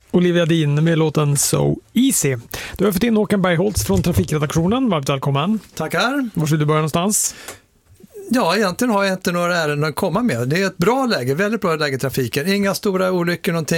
Olivia Dean med låten So Easy. Du har fått in Håkan Bergholtz från trafikredaktionen. Varmt välkommen. Tackar. Var ska du börja någonstans? Ja, egentligen har jag inte några ärenden att komma med. Det är ett bra läge, väldigt bra läge i trafiken. Inga stora olyckor någonting.